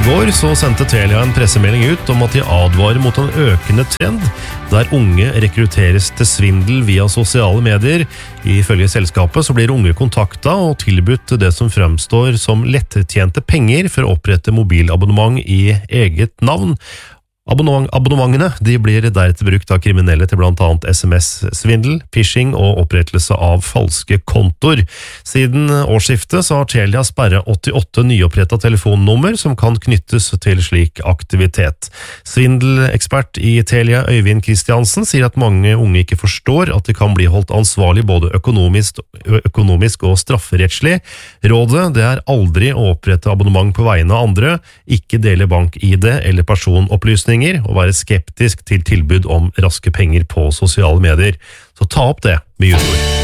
går så sendte Telia en pressemelding ut om at de advarer mot en økende trend der unge rekrutteres til svindel via sosiale medier. Ifølge selskapet så blir unge kontaktet og tilbudt det som fremstår som lettjente penger for å opprette mobilabonnement i eget navn. Abonnementene de blir deretter brukt av kriminelle til blant annet SMS-svindel, phishing og opprettelse av falske kontor. Siden årsskiftet så har Telia sperret 88 nyopprettet telefonnummer som kan knyttes til slik aktivitet. Svindelekspert i Telia, Øyvind Kristiansen, sier at mange unge ikke forstår at de kan bli holdt ansvarlig både økonomisk og strafferettslig. Rådet det er aldri å opprette abonnement på vegne av andre, ikke dele bank-ID eller personopplysninger, og være skeptisk til tilbud om raske penger på sosiale medier. Så ta opp det med junior.